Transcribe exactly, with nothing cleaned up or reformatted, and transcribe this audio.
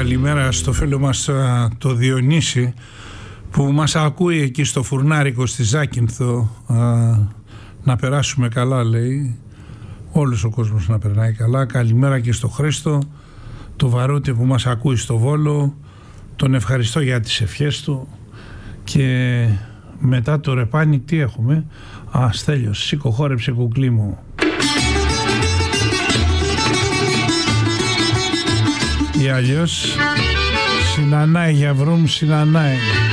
καλημέρα στο φίλο μας το Διονύση που μας ακούει εκεί στο φουρνάρικο στη Ζάκυνθο. Α, να περάσουμε καλά, λέει. Όλος ο κόσμος να περνάει καλά. Καλημέρα και στο Χρήστο, το Βαρούτη που μας ακούει στο Βόλο. Τον ευχαριστώ για τις ευχές του. Και μετά το ρεπάνι τι έχουμε? Α, Στέλιος, σήκω χόρεψε κουκλί μου. Ή αλλιώς συνανάει για βρούμ, συνανάει.